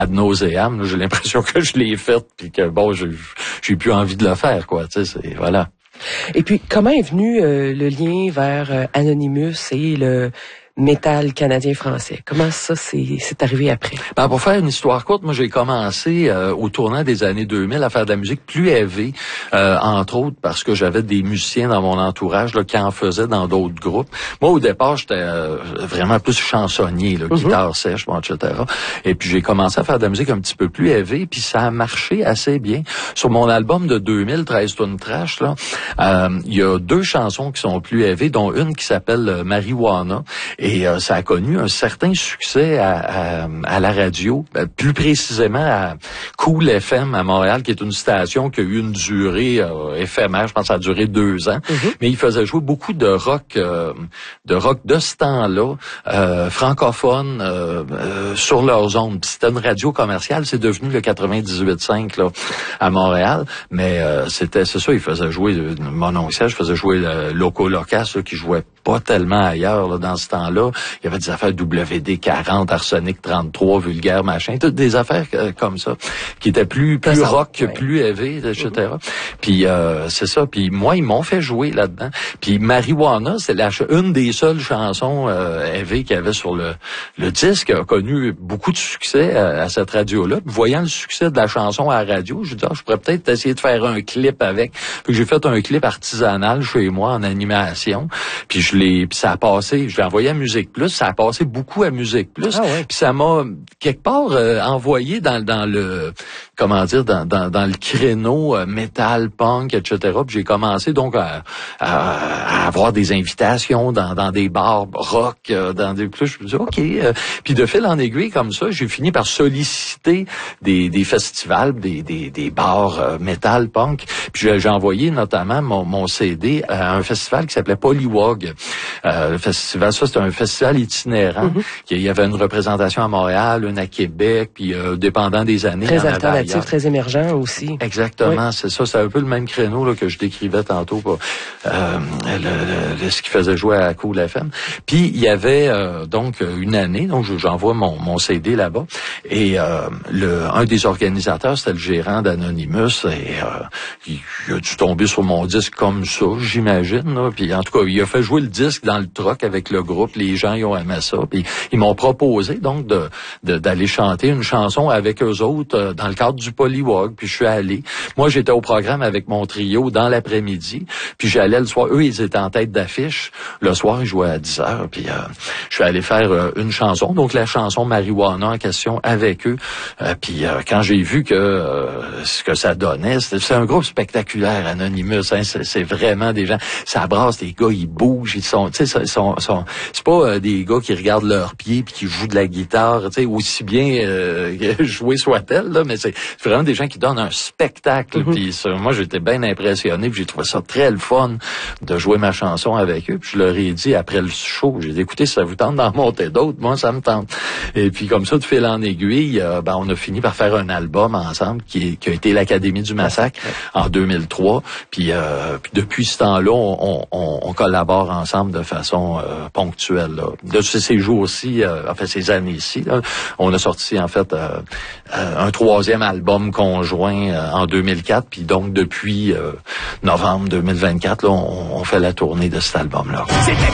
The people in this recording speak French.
ad nauseam, là, j'ai l'impression que je l'ai faite puis que bon, j'ai plus envie de le faire, quoi. Tu sais, c'est voilà. Et puis, comment est venu le lien vers Anonymous et le métal canadien-français? Comment ça c'est arrivé après? Ben, pour faire une histoire courte, moi j'ai commencé au tournant des années 2000 à faire de la musique plus heavy, entre autres parce que j'avais des musiciens dans mon entourage là, qui en faisaient dans d'autres groupes. Moi au départ j'étais vraiment plus chansonnier, là, guitare sèche, bon, etc. Et puis j'ai commencé à faire de la musique un petit peu plus heavy, puis ça a marché assez bien. Sur mon album de 2000, 13 tonnes trash, là, il y a 2 chansons qui sont plus heavy, dont une qui s'appelle Marijuana. Et ça a connu un certain succès à la radio, plus précisément à Cool FM à Montréal, qui est une station qui a eu une durée éphémère, je pense que ça a duré 2 ans. Mais il faisait jouer beaucoup de rock de ce temps-là, francophone, sur leurs ondes. Puis c'était une radio commerciale, c'est devenu le 98.5 là à Montréal. Mais c'est ça, il faisait jouer mon oncle, je faisais jouer Loco Locas, qui jouait pas tellement ailleurs là, dans ce temps-là. Il y avait des affaires WD-40, Arsenic 33, Vulgaire, machin, toutes des affaires comme ça, qui étaient plus rock, plus heavy, etc. Puis c'est ça. Puis moi, ils m'ont fait jouer là-dedans. Puis Marijuana, c'est une des seules chansons heavy qu'il y avait sur le disque, a connu beaucoup de succès à cette radio-là. Puis, voyant le succès de la chanson à la radio, je dis je pourrais peut-être essayer de faire un clip avec. Puis j'ai fait un clip artisanal chez moi en animation. Puis puis ça a passé, je l'ai envoyé à Musique Plus, ça a passé beaucoup à Musique Plus. Puis ça m'a quelque part envoyé dans le comment dire dans le créneau metal, punk, etc. Puis j'ai commencé donc à avoir des invitations dans des bars rock, dans des plus. Je me dis OK. Puis de fil en aiguille comme ça, j'ai fini par solliciter des festivals, des bars metal, punk. Puis j'ai envoyé notamment mon CD à un festival qui s'appelait Polywog. Le festival, ça c'est un festival itinérant. Il y avait une représentation à Montréal, une à Québec, puis dépendant des années. Très alternatif, très émergent aussi. Exactement, c'est ça. C'est un peu le même créneau là, que je décrivais tantôt pour ce qui faisait jouer à Cool FM. Puis il y avait donc une année, donc j'envoie mon CD là-bas, et un des organisateurs, c'était le gérant d'Anonymous, et il a dû tomber sur mon disque comme ça, j'imagine. Là. Puis en tout cas, il a fait jouer le disque dans le truck avec le groupe, les gens ils ont aimé ça, puis ils m'ont proposé donc d'aller chanter une chanson avec eux autres dans le cadre du Polywog, puis je suis allé. Moi, j'étais au programme avec mon trio dans l'après-midi, puis j'allais le soir. Eux, ils étaient en tête d'affiche. Le soir, ils jouaient à 10h, puis je suis allé faire une chanson, donc la chanson Marijuana en question avec eux. Puis quand j'ai vu que ce que ça donnait, c'est un groupe spectaculaire, Anonymous, hein, c'est vraiment des gens, ça brasse, les gars, ils bougent, ils sont, tu sais, c'est pas des gars qui regardent leurs pieds puis qui jouent de la guitare, tu sais, aussi bien jouer soit-elle, là, mais c'est vraiment des gens qui donnent un spectacle. Puis moi, j'étais bien impressionné, puis j'ai trouvé ça très le fun de jouer ma chanson avec eux. Puis je leur ai dit après le show, j'ai dit écoutez, si ça vous tente d'en monter d'autres, moi ça me tente. Et puis comme ça, de fil en aiguille, on a fini par faire un album ensemble qui a été l'Académie du Massacre en 2003. Puis depuis ce temps-là, on collabore ensemble de façon ponctuelle. Là. De ces jours-ci, ces années-ci, là, on a sorti en fait un 3e album conjoint en 2004. Puis donc depuis novembre 2024, là, on fait la tournée de cet album-là.